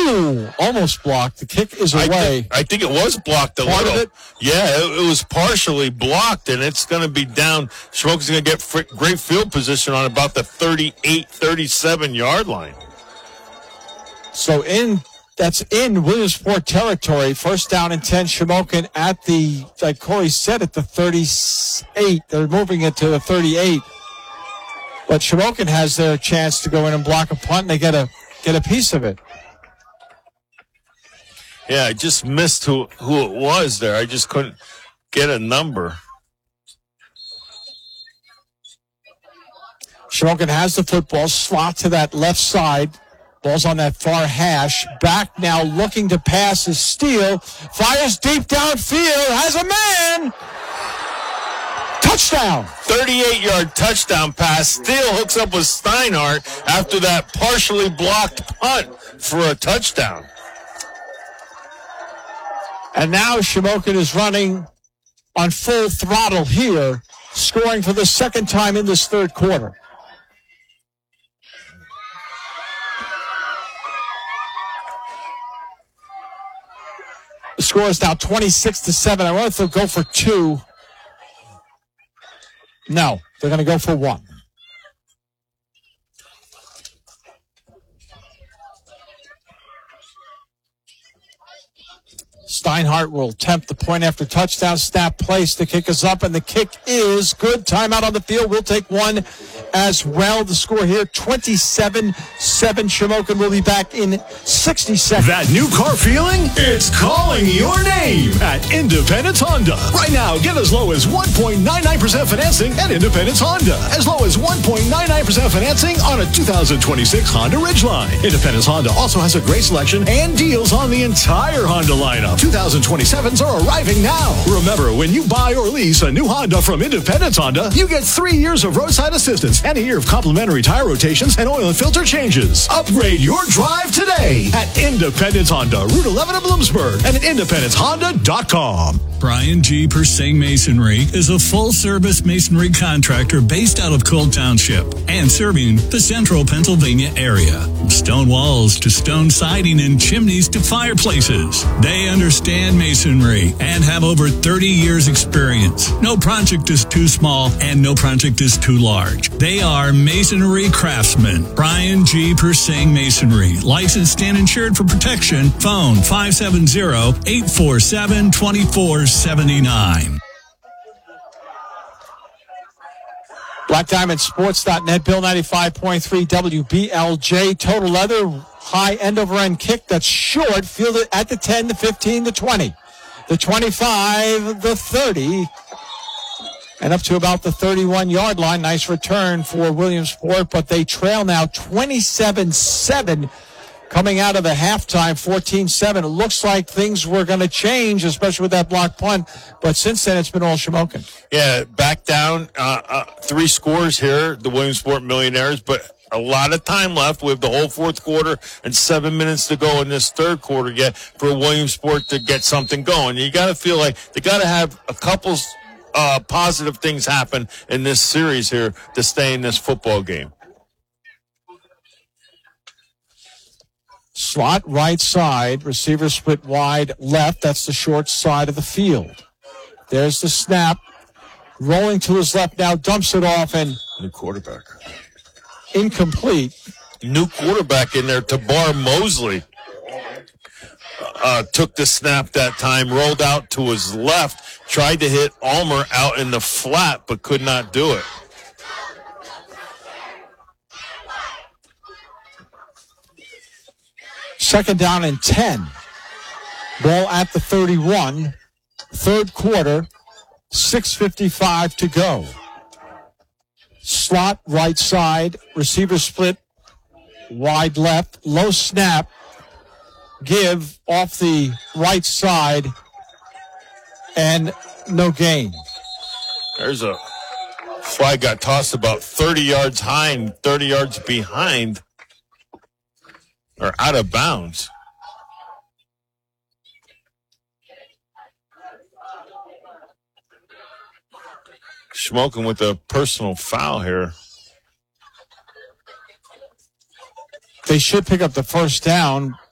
Ooh, almost blocked. The kick is away. I think it was blocked a Part little. of it? Yeah, it was partially blocked, and it's going to be down. Smoke's going to get great field position on about the 38, 37-yard line. So that's in Williamsport territory. First down and 10. Shamokin at the, like Corey said, at the 38. They're moving it to the 38. But Shamokin has their chance to go in and block a punt, and they get a piece of it. Yeah, I just missed who it was there. I just couldn't get a number. Shamokin has the football, slot to that left side. Ball's on that far hash. Back now looking to pass is Steele. Fires deep downfield. Has a man. Touchdown. 38-yard touchdown pass. Steele hooks up with Steinhardt after that partially blocked punt for a touchdown. And now Shamokin is running on full throttle here, scoring for the second time in this third quarter. The score is now 26-7. I wanted to go for 2. No, they're going to go for 1. Steinhardt will attempt the point after touchdown. Snap placed. The kick is up, and the kick is good. Timeout on the field. We'll take one as well. The score here, 27-7. Shamokin will be back in 60 seconds. That new car feeling? It's calling your name at Independence Honda. Right now, get as low as 1.99% financing at Independence Honda. As low as 1.99% financing on a 2026 Honda Ridgeline. Independence Honda also has a great selection and deals on the entire Honda lineup. 2027s are arriving now. Remember, when you buy or lease a new Honda from Independence Honda, you get 3 years of roadside assistance and a year of complimentary tire rotations and oil and filter changes. Upgrade your drive today at Independence Honda, Route 11 of Bloomsburg, and at IndependenceHonda.com. Brian G. Persing Masonry is a full-service masonry contractor based out of Cole Township and serving the central Pennsylvania area. From stone walls to stone siding and chimneys to fireplaces. They understand masonry and have over 30 years experience. No project is too small and no project is too large. They are masonry craftsmen. Brian G. Persing Masonry. Licensed and insured for protection. Phone 570-847-2479. BlackDiamondSports.net, Bill 95.3 WBLJ. Total leather, high end over end kick that's short, fielded at the 10, the 15, the 20, the 25, the 30, and up to about the 31-yard line. Nice return for Williamsport, but they trail now 27-7 coming out of the halftime, 14-7. It looks like things were going to change, especially with that block punt, but since then it's been all Shamokin. Yeah, back down, 3 scores here, the Williamsport Millionaires, but a lot of time left. We have the whole fourth quarter and 7 minutes to go in this third quarter yet for Williamsport to get something going. You got to feel like they got to have a couple positive things happen in this series here to stay in this football game. Slot right side, receiver split wide left. That's the short side of the field. There's the snap. Rolling to his left now, dumps it off, and New quarterback. Incomplete. New quarterback in there, Tabar Mosley. Took the snap that time, rolled out to his left, tried to hit Ulmer out in the flat, but could not do it. Second down and 10. Ball at the 31. Third quarter, 6:55 to go. Slot right side, receiver split wide left, low snap, give off the right side, and no gain. There's a flag got tossed about 30 yards high and 30 yards behind, or out of bounds. Smoking with a personal foul here. They should pick up the first down.